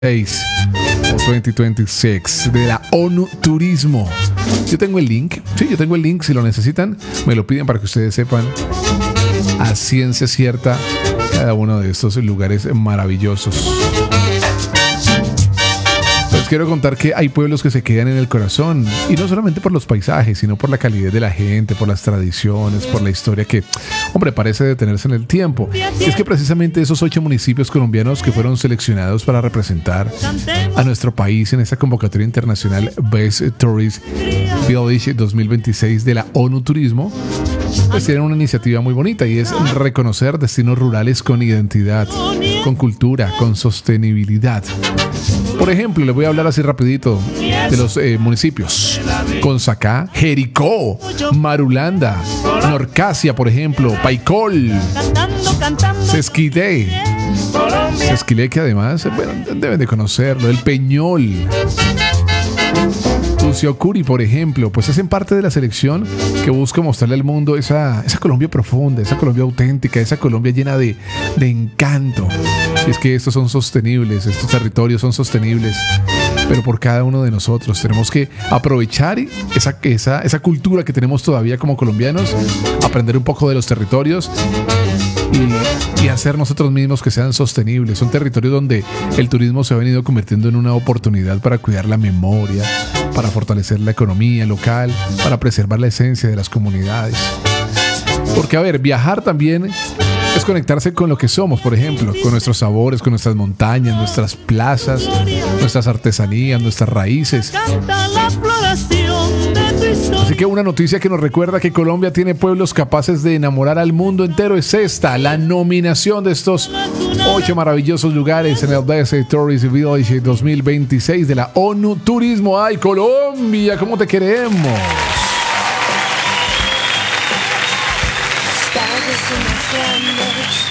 2026 de la ONU Turismo. Yo tengo el link, si lo necesitan, me lo piden para que ustedes sepan a ciencia cierta cada uno de estos lugares maravillosos. Les quiero contar que hay pueblos que se quedan en el corazón, y no solamente por los paisajes, sino por la calidez de la gente, por las tradiciones, por la historia que, hombre, parece detenerse en el tiempo. Y es que precisamente esos 8 municipios colombianos que fueron seleccionados para representar a nuestro país en esta convocatoria internacional Best Tourist Village 2026 de la ONU Turismo, pues tienen una iniciativa muy bonita, y es reconocer destinos rurales con identidad, con cultura, con sostenibilidad. Por ejemplo, les voy a hablar así rapidito de los municipios: Consacá, Jericó, Marulanda, Norcasia, por ejemplo, Paicol, Sesquilé, que además, bueno, deben de conocerlo, El Peñol, Usiocuri, por ejemplo, pues hacen parte de la selección que busca mostrarle al mundo esa Colombia profunda, esa Colombia auténtica, esa Colombia llena de encanto. Y es que estos son sostenibles, estos territorios son sostenibles, pero por cada uno de nosotros tenemos que aprovechar esa cultura que tenemos todavía como colombianos, aprender un poco de los territorios y hacer nosotros mismos que sean sostenibles. Son territorios donde el turismo se ha venido convirtiendo en una oportunidad para cuidar la memoria, para fortalecer la economía local, para preservar la esencia de las comunidades. Porque, a ver, viajar también es conectarse con lo que somos, por ejemplo, con nuestros sabores, con nuestras montañas, nuestras plazas, nuestras artesanías, nuestras raíces. Así que una noticia que nos recuerda que Colombia tiene pueblos capaces de enamorar al mundo entero es esta: la nominación de estos 8 maravillosos lugares en el Best Tourist Village 2026 de la ONU Turismo. ¡Ay, Colombia! ¿Cómo te queremos? Stars in the